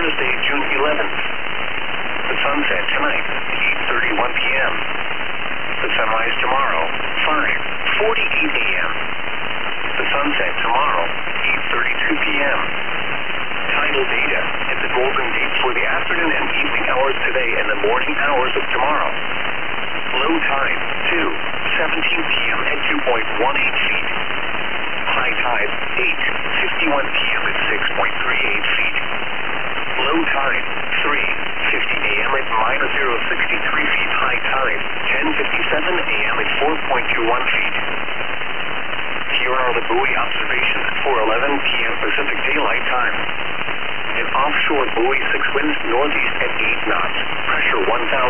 Thursday, June 11th. The sunset tonight, 8:31 p.m. The sunrise tomorrow, 5:48 a.m. The sunset tomorrow, 8:32 p.m. Tidal data and the golden dates for the afternoon and evening hours today and the morning hours of tomorrow. Low tide, 2:17 p.m. at 2.18 feet. High tide, 8:51 p.m. at 6.38 feet. Low tide, 3:50 a.m. at -0.63 feet. High tide, 10:57 a.m. at 4.21 feet. Here are the buoy observations for 11 p.m. Pacific Daylight Time. An offshore buoy 6 winds northeast at 8 knots. Pressure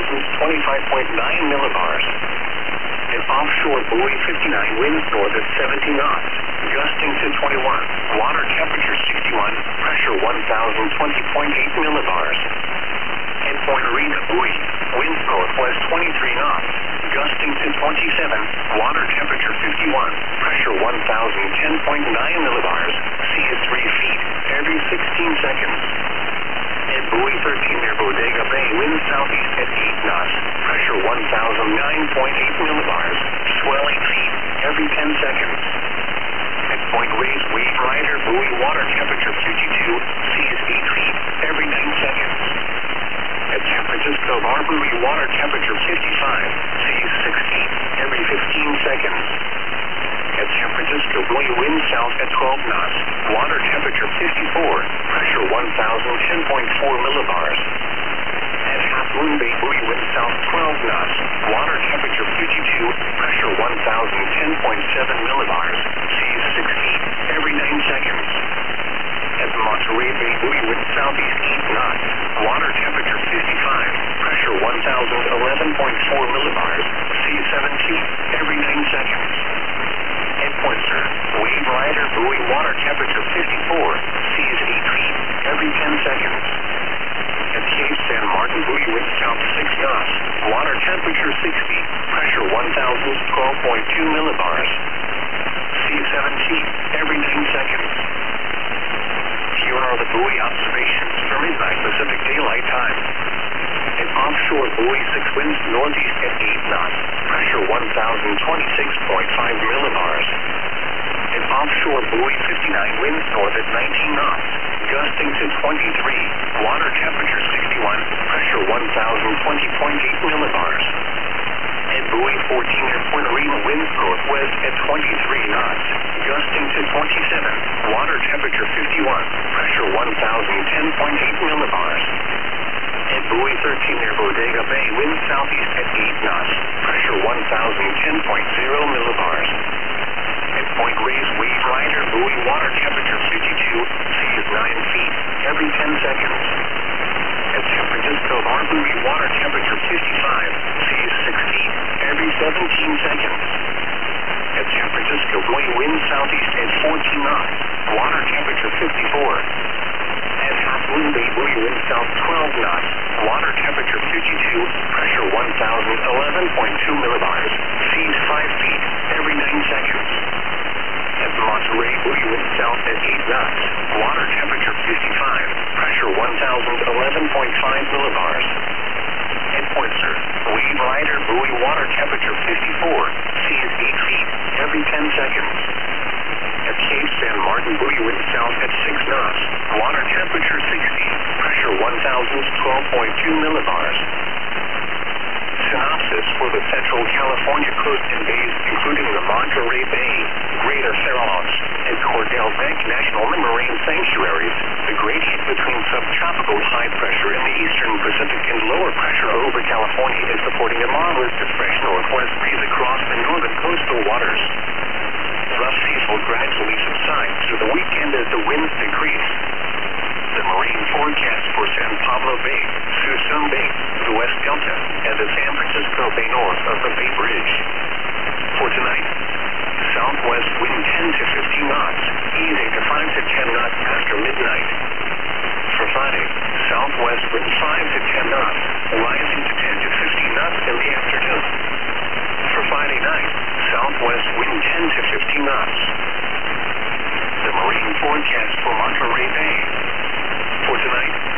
1,025.9 millibars. An offshore buoy 59 winds north at 70 knots. Gusting to 21. Water temperature 61. Pressure 1,020.8 millibars. At Point Rena buoy, winds northwest 23 knots. Gusting to 27. Water temperature 51. Pressure 1,010.9 millibars. Sea is 3 feet every 16 seconds. At buoy 13 near Bodega Bay, winds southeast at 8 knots. Pressure 1,009.8 millibars. Swell 8 feet every 10 seconds. At Point Reyes Wave Rider buoy, water temperature 52. Sea is 8 feet every 9 seconds. At San Francisco Bar buoy, water temperature 55. Sea is 6 feet every 15 seconds. At San Francisco buoy, wind south at 12 knots. Water temperature 54. Pressure 1,010.4 millibars. At Half Moon Bay buoy, wind south 12 knots. Water temperature 52. Pressure 1,010.7 millibars. Sea is 6 feet every 9 seconds. At Monterey Bay buoy, wind southeast 8 knots. Water temperature 55. Pressure 1,011.4 millibars. Sea is 7 feet every 9 seconds. At Point Sur, Wave Rider buoy, water temperature 54. Sea is 8 feet every 10 seconds. At Cape San Martin buoy, wind south 6 knots. Water temperature 60. Pressure 1,012.2 millibars. Sea 7 feet every 9 seconds. Here are the buoy observations for midnight Pacific Daylight Time. An offshore buoy 6 winds northeast at 8 knots. Pressure 1,026.5 millibars. An offshore buoy 59 winds north at 19 knots. Gusting to 23. Water temperature 61. Pressure 1,020.8 millibars. At buoy 14 near Point Rena, winds northwest at 23 knots. Gusting to 27. Water temperature 51. Pressure 1,010.8 millibars. At buoy 13 near Bodega Bay, wind southeast at 8 knots. Pressure 1,010.0 millibars. At Point Reyes Wave Rider buoy, water temperature 52. Sea is 9 feet every 10 seconds. At San Francisco Bar buoy, water temperature 55. Sea is 6 feet every 17 seconds. At San Francisco buoy, wind southeast at 14 knots. Water temperature 54. At Half Moon Bay buoy, wind south 12 knots. Water temperature 52. Pressure 1,011.2 millibars. Sea is 5 feet every 9 seconds. At Monterey buoy, wind south at 8 knots. Water temperature 55. Pressure 1,011.5 millibars. At Point Sur, Wave Rider buoy, water temperature 54. Sea is 8 feet every 10 seconds. At Cape San Martin buoy, wind south at 6 knots. Water temperature 60. Pressure 1,012.2 millibars. Synopsis for the Central California coast and bays, including the Monterey Bay, Greater Farallones, and Cordell Bank National Marine Sanctuaries. The gradient between subtropical high pressure in the eastern Pacific and lower pressure over California is supporting a marvelous to fresh northwest breeze across the northern coastal waters. Rough seas will gradually subside through the weekend as the winds decrease. The marine forecast for San Pablo Bay, Suisun Bay, the West Delta, and the San Francisco Bay north of the Bay Bridge. For tonight, southwest wind 10 to 15 knots, easing to 5 to 10 knots after midnight. For Friday, southwest wind 5 to 10 knots, rising to 10 to 15 knots in the afternoon. For Friday night, southwest wind 10 to 15 knots. The marine forecast for Monterey Bay. For tonight,